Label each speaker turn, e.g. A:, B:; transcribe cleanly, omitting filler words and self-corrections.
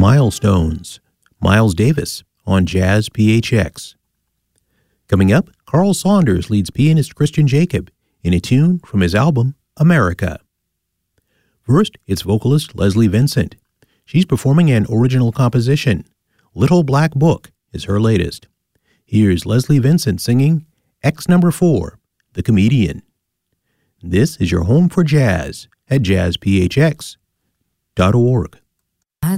A: Milestones, Miles Davis on Jazz PHX. Coming up, Carl Saunders leads pianist Christian Jacob in a tune from his album, America. First, it's vocalist Leslie Vincent. She's performing an original composition. Little Black Book is her latest. Here's Leslie Vincent singing X No. 4, The Comedian. This is your home for jazz at jazzphx.org.